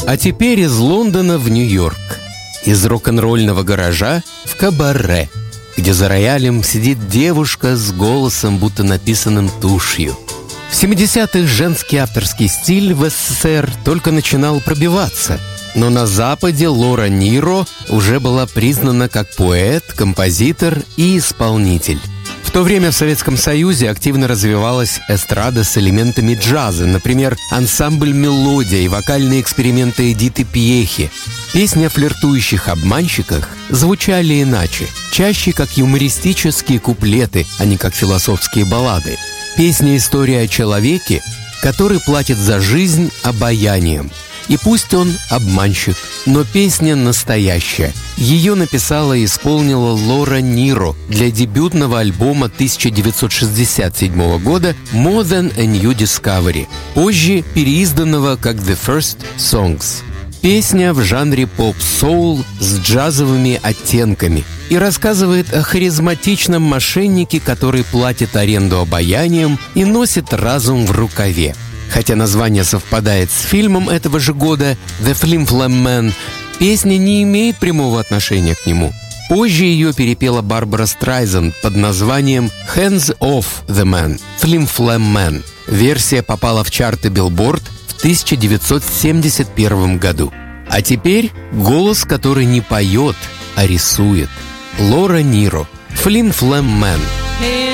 А теперь из Лондона в Нью-Йорк. Из рок-н-ролльного гаража в кабаре, где за роялем сидит девушка с голосом, будто написанным тушью. В 70-х женский авторский стиль в СССР только начинал пробиваться, но на Западе Лора Ниро уже была признана как поэт, композитор и исполнитель. В то время в Советском Союзе активно развивалась эстрада с элементами джаза, например, ансамбль «Мелодия» и вокальные эксперименты Эдиты Пьехи. Песни о флиртующих обманщиках звучали иначе, чаще как юмористические куплеты, а не как философские баллады. Песня «История о человеке», который платит за жизнь обаянием. И пусть он обманщик, но песня настоящая. Ее написала и исполнила Лора Ниро для дебютного альбома 1967 года «More Than a New Discovery», позже переизданного как «The First Songs». Песня в жанре поп-соул с джазовыми оттенками и рассказывает о харизматичном мошеннике, который платит аренду обаянием и носит разум в рукаве. Хотя название совпадает с фильмом этого же года «The Flim Flam Man», песня не имеет прямого отношения к нему. Позже ее перепела Барбара Страйзанд под названием «Hands Off the Man» – «Flim Flam Man». Версия попала в чарты Billboard в 1971 году. А теперь голос, который не поет, а рисует. Лора Ниро, «Flim Flam Man».